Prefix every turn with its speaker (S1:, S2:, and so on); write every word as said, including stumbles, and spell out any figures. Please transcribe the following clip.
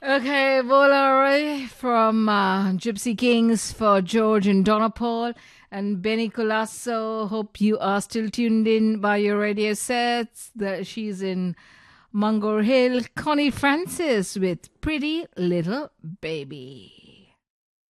S1: Okay, Volare from uh, Gypsy Kings for George and Donna Paul and Benny Colasso. Hope you are still tuned in by your radio sets. The, she's in Mungo Hill. Connie Francis with Pretty Little Baby.